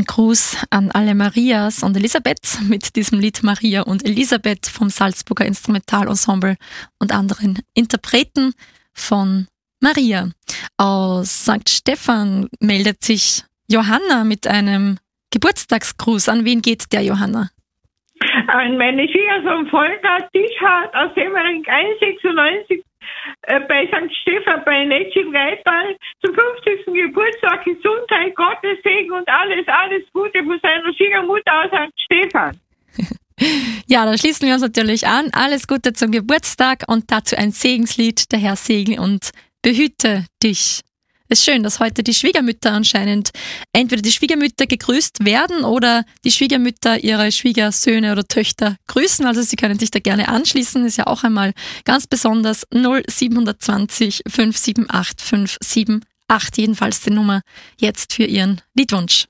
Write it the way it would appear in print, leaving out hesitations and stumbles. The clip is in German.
Gruß an alle Marias und Elisabeth mit diesem Lied Maria und Elisabeth vom Salzburger Instrumentalensemble und anderen Interpreten von Maria. Aus St. Stephan meldet sich Johanna mit einem Geburtstagsgruß. An wen geht der, Johanna? An meine Schwiegersohn Volker Tischhardt aus Semmering 196 bei St. Stephan bei Netsch im Reitball zum 50. Geburtstag, Gesundheit, Gottes Segen und alles Gute von seiner Schwiegermutter aus St. Stephan. Ja, da schließen wir uns natürlich an. Alles Gute zum Geburtstag und dazu ein Segenslied. Der Herr segne und behüte dich. Es ist schön, dass heute die Schwiegermütter anscheinend entweder die Schwiegermütter gegrüßt werden oder die Schwiegermütter ihre Schwiegersöhne oder Töchter grüßen. Also Sie können sich da gerne anschließen. Ist ja auch einmal ganz besonders 0720 578 578. Jedenfalls die Nummer jetzt für Ihren Liedwunsch.